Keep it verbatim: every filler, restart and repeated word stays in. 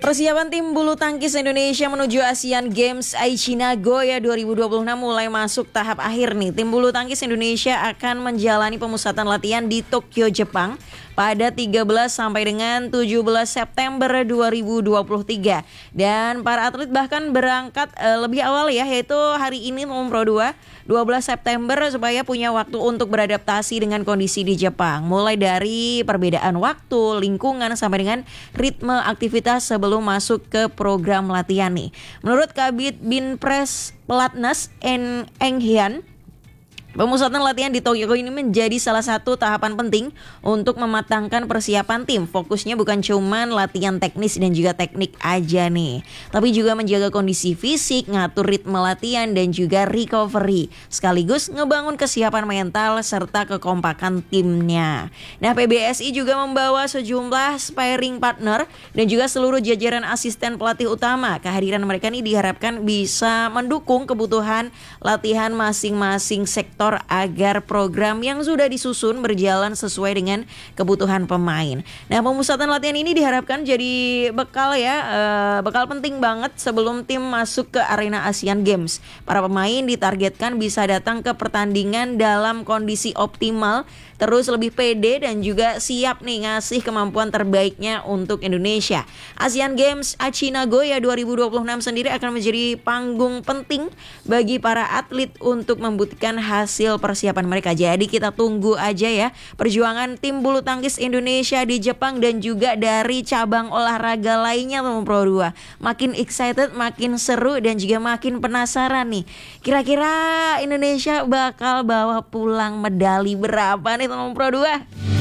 Persiapan tim bulu tangkis Indonesia menuju Asian Games Aichi Nagoya dua ribu dua puluh enam mulai masuk tahap akhir nih. Tim bulu tangkis Indonesia akan menjalani pemusatan latihan di Tokyo, Jepang pada tiga belas sampai dengan tujuh belas September dua ribu dua puluh tiga. Dan para atlet bahkan berangkat uh, lebih awal ya, yaitu hari ini Pro dua, dua belas September supaya punya waktu untuk beradaptasi dengan kondisi di Jepang. Mulai dari perbedaan waktu, lingkungan sampai dengan ritme aktivitas sebelum masuk ke program latihan nih. Menurut Kabid Binpres Pelatnas Eng Enghian, pemusatan latihan di Tokyo ini menjadi salah satu tahapan penting untuk mematangkan persiapan tim. Fokusnya bukan cuman latihan teknis dan juga teknik aja nih, tapi juga menjaga kondisi fisik, ngatur ritme latihan dan juga recovery, sekaligus ngebangun kesiapan mental serta kekompakan timnya. Nah, P B S I juga membawa sejumlah sparring partner dan juga seluruh jajaran asisten pelatih utama. Kehadiran mereka ini diharapkan bisa mendukung kebutuhan latihan masing-masing sektor agar program yang sudah disusun berjalan sesuai dengan kebutuhan pemain. Nah, pemusatan latihan ini diharapkan jadi bekal ya, uh, bekal penting banget sebelum tim masuk ke arena Asian Games. Para pemain ditargetkan bisa datang ke pertandingan dalam kondisi optimal, terus lebih pede dan juga siap nih ngasih kemampuan terbaiknya untuk Indonesia. Asian Games Aichi Nagoya dua ribu dua puluh enam sendiri akan menjadi panggung penting bagi para atlet untuk membuktikan hasil persiapan mereka. Jadi kita tunggu aja ya perjuangan tim bulu tangkis Indonesia di Jepang dan juga dari cabang olahraga lainnya Pro dua. Makin excited, makin seru dan juga makin penasaran nih. Kira-kira Indonesia bakal bawa pulang medali berapa nih Pro dua?